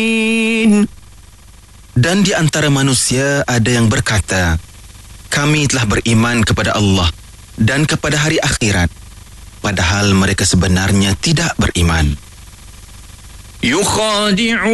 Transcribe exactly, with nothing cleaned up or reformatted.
Dan di antara manusia ada yang berkata, kami telah beriman kepada Allah dan kepada hari akhirat, padahal mereka sebenarnya tidak beriman. يخادعون